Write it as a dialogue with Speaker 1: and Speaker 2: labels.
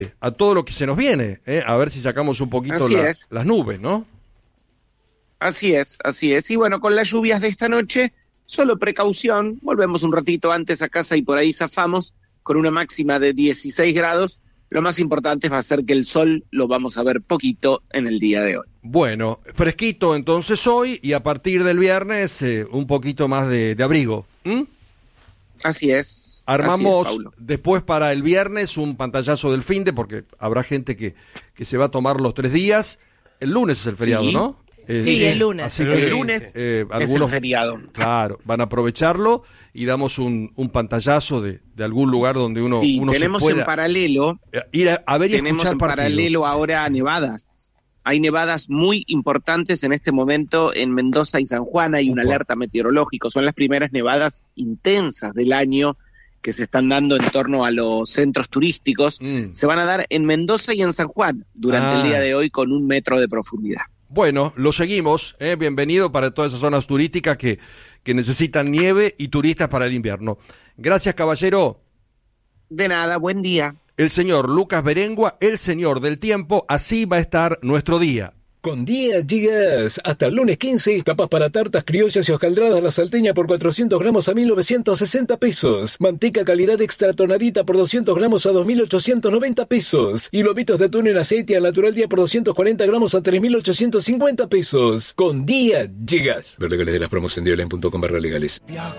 Speaker 1: a todo lo que se nos viene, a ver si sacamos un poquito las nubes, ¿no?
Speaker 2: Así es. Y bueno, con las lluvias de esta noche, solo precaución, volvemos un ratito antes a casa y por ahí zafamos con una máxima de 16 grados. Lo más importante va a ser que el sol lo vamos a ver poquito en el día de hoy.
Speaker 1: Bueno, fresquito entonces hoy y a partir del viernes un poquito más de abrigo.
Speaker 2: Así es.
Speaker 1: Armamos después para el viernes un pantallazo del finde, porque habrá gente que se va a tomar los 3 días. El lunes es el feriado,
Speaker 2: sí.
Speaker 1: ¿no?
Speaker 3: Sí, el lunes.
Speaker 1: Así que
Speaker 2: el lunes
Speaker 1: algunos,
Speaker 2: es el feriado.
Speaker 1: Claro, van a aprovecharlo y damos un pantallazo de algún lugar donde uno
Speaker 2: tenemos
Speaker 1: se pueda
Speaker 2: en paralelo,
Speaker 1: ir a ver y
Speaker 2: tenemos
Speaker 1: escuchar
Speaker 2: en
Speaker 1: partidos.
Speaker 2: paralelo ahora nevadas. Hay nevadas muy importantes en este momento en Mendoza y San Juan. Hay una alerta meteorológica. Son las primeras nevadas intensas del año que se están dando en torno a los centros turísticos. Se van a dar en Mendoza y en San Juan durante el día de hoy con 1 metro de profundidad.
Speaker 1: Bueno, lo seguimos, bienvenido para todas esas zonas turísticas que necesitan nieve y turistas para el invierno. Gracias, caballero.
Speaker 2: De nada, buen día.
Speaker 1: El señor Lucas Berengua, el señor del tiempo, así va a estar nuestro día.
Speaker 4: Con Día Gigas, hasta el lunes 15, tapas para tartas criollas y hojaldradas La Salteña por 400 gramos a 1.960 pesos. Manteca calidad extra tonadita por 200 gramos a 2.890 pesos. Y lobitos de atún en aceite al natural día por 240 gramos a 3.850 pesos. Con Día Gigas. Ver legales de las promos en dialen.com/legales.